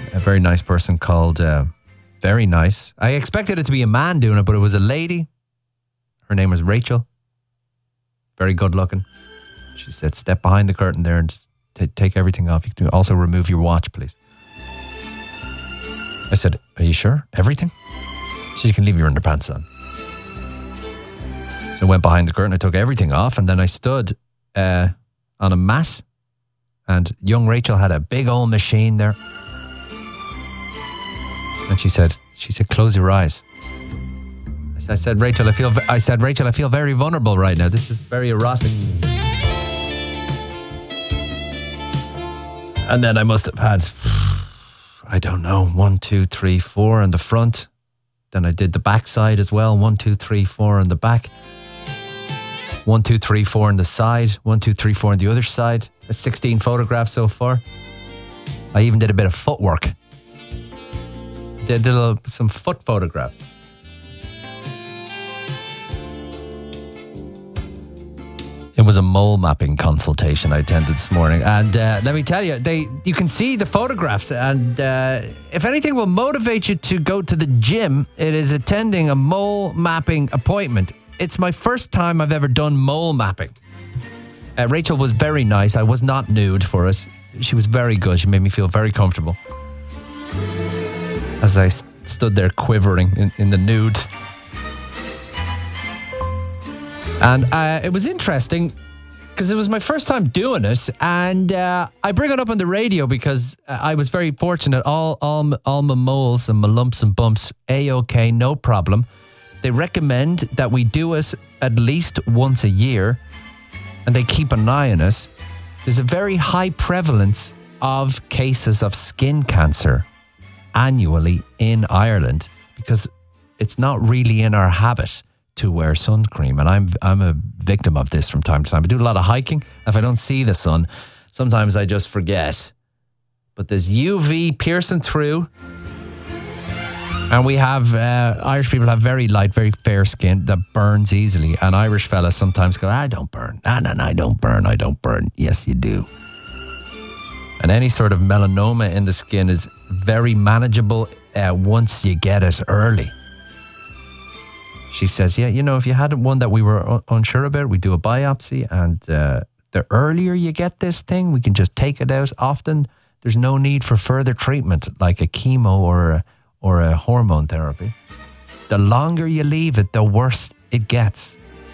a very nice person called Very Nice. I expected it to be a man doing it, but it was a lady. Her name was Rachel. Very good looking. She said, step behind the curtain there and just take everything off. You can also remove your watch, please. I said, are you sure? Everything? She said, you can leave your underpants on. So I went behind the curtain. I took everything off, and then I stood on a mat, and young Rachel had a big old machine there. And she said, close your eyes. I said, Rachel, I feel very vulnerable right now. This is very erotic. And then I must have had, I don't know, 1, 2, 3, 4 on the front. Then I did the back side as well. 1, 2, 3, 4 on the back. 1, 2, 3, 4 on the side. 1, 2, 3, 4 on the other side. That's 16 photographs so far. I even did a bit of footwork. Did some foot photographs. It was a mole mapping consultation I attended this morning, and let me tell you, you can see the photographs, and if anything will motivate you to go to the gym, it is attending a mole mapping appointment. It's my first time I've ever done mole mapping. Rachel was very nice. I was not nude for us. She was very good. She made me feel very comfortable as I stood there quivering in the nude. And it was interesting because it was my first time doing it, and I bring it up on the radio because I was very fortunate. All my moles and my lumps and bumps, A-OK, no problem. They recommend that we do it at least once a year, and they keep an eye on us. There's a very high prevalence of cases of skin cancer annually in Ireland because it's not really in our habit to wear sun cream, and I'm a victim of this from time to time. I do a lot of hiking. If I don't see the sun, sometimes I just forget. But there's UV piercing through, and we have Irish people have very light, very fair skin that burns easily. And Irish fellas sometimes go, I don't burn. No, I don't burn. I don't burn. Yes, you do. And any sort of melanoma in the skin is very manageable once you get it early. She says, yeah, if you had one that we were unsure about, we do a biopsy, and the earlier you get this thing, we can just take it out. Often there's no need for further treatment like a chemo or a hormone therapy. The longer you leave it, the worse it gets.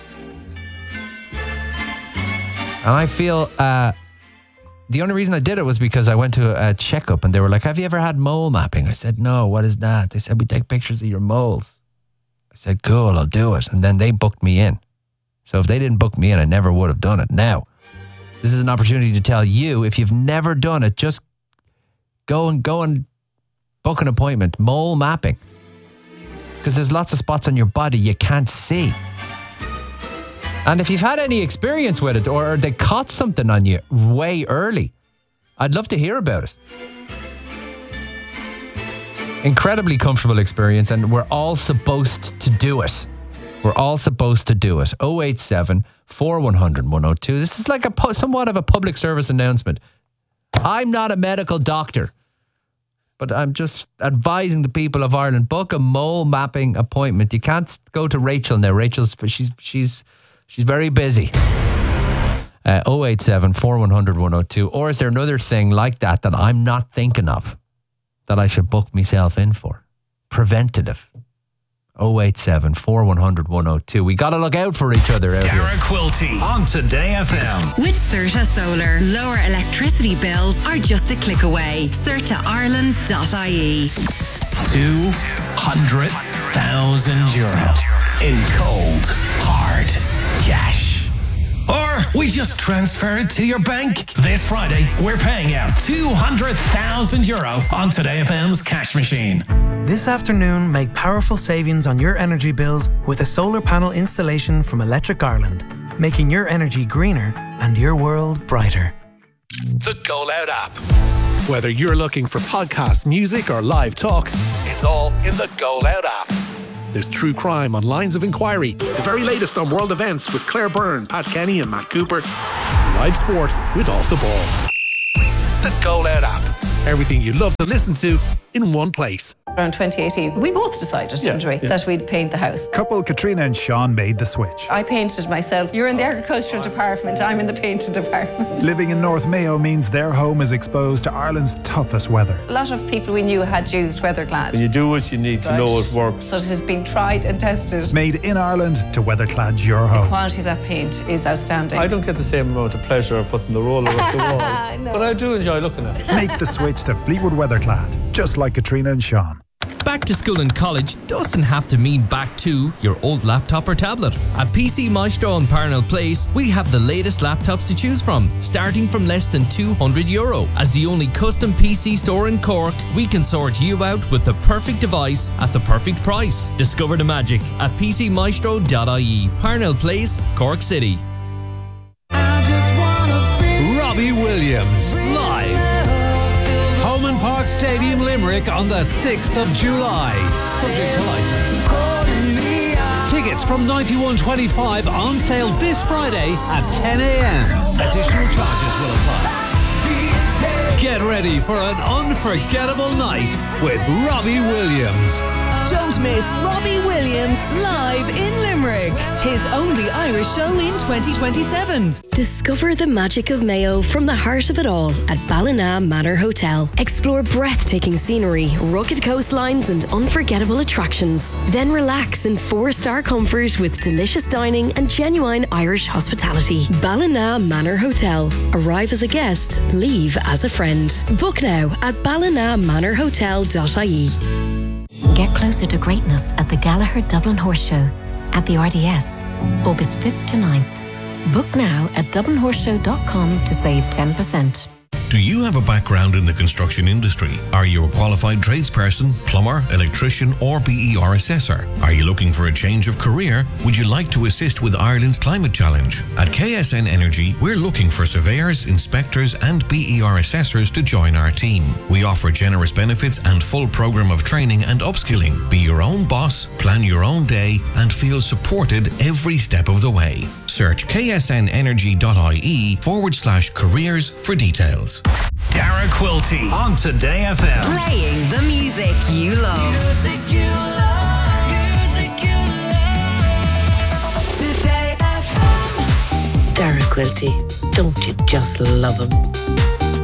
And I feel the only reason I did it was because I went to a checkup, and they were like, have you ever had mole mapping? I said, no, what is that? They said, we take pictures of your moles. I said, cool, I'll do it. And then they booked me in. So if they didn't book me in, I never would have done it. Now, this is an opportunity to tell you, if you've never done it, just go and book an appointment. Mole mapping. Because there's lots of spots on your body you can't see. And if you've had any experience with it, or they caught something on you way early, I'd love to hear about it. Incredibly comfortable experience, and we're all supposed to do it. We're all supposed to do it. 087 4100 102. This is like somewhat of a public service announcement. I'm not a medical doctor, but I'm just advising the people of Ireland, book a mole mapping appointment. You can't go to Rachel now. She's very busy. 087 4100 102. Or is there another thing like that I'm not thinking of that I should book myself in for? Preventative. 087 4100 102. We got to look out for each other out here. Dara Quilty on Today FM. With Certa Solar, lower electricity bills are just a click away. CertaIreland.ie. 200,000 euro in cold, hard cash. Or we just transfer it to your bank. This Friday, we're paying out 200,000 euro on Today FM's cash machine. This afternoon, make powerful savings on your energy bills with a solar panel installation from Electric Ireland, making your energy greener and your world brighter. The Go Loud app. Whether you're looking for podcast, music, or live talk, it's all in the Go Loud app. There's true crime on Lines of Inquiry, the very latest on world events with Claire Byrne, Pat Kenny and Matt Cooper, and live sport with Off the Ball. The Go Loud app. Everything you love to listen to in one place. Around 2018, we both decided, didn't we, that we'd paint the house. Couple Katrina and Sean made the switch. I painted myself. You're in the agricultural department, I'm in the painting department. Living in North Mayo means their home is exposed to Ireland's toughest weather. A lot of people we knew had used Weatherclad. You do what you need to know it works. So it has been tried and tested. Made in Ireland to Weatherclad your home. The quality of that paint is outstanding. I don't get the same amount of pleasure of putting the roller up the wall, No. but I do enjoy looking at it. Make the switch to Fleetwood Weatherclad, just like Katrina and Sean. Back to school and college doesn't have to mean back to your old laptop or tablet. At PC Maestro on Parnell Place, we have the latest laptops to choose from, starting from less than €200. As the only custom PC store in Cork, we can sort you out with the perfect device at the perfect price. Discover the magic at pcmaestro.ie. Parnell Place, Cork City. Robbie Williams, live. Holman Park Stadium, Limerick on the 6th of July. Subject to licence. Tickets from $91.25 on sale this Friday at 10 a.m. Additional charges will apply. Get ready for an unforgettable night with Robbie Williams. Don't miss Robbie Williams live in Limerick. His only Irish show in 2027. Discover the magic of Mayo from the heart of it all at Ballina Manor Hotel. Explore breathtaking scenery, rugged coastlines and unforgettable attractions. Then relax in 4-star comfort with delicious dining and genuine Irish hospitality. Ballina Manor Hotel. Arrive as a guest, leave as a friend. Book now at ballinamanorhotel.ie. Get closer to greatness at the Gallagher Dublin Horse Show at the RDS, August 5th to 9th. Book now at dublinhorseshow.com to save 10%. Do you have a background in the construction industry? Are you a qualified tradesperson, plumber, electrician or BER assessor? Are you looking for a change of career? Would you like to assist with Ireland's Climate Challenge? At KSN Energy, we're looking for surveyors, inspectors and BER assessors to join our team. We offer generous benefits and full program of training and upskilling. Be your own boss, plan your own day and feel supported every step of the way. Search ksnenergy.ie/careers for details. Dara Quilty on Today FM. Playing the music you love. Dara Quilty, don't you just love him?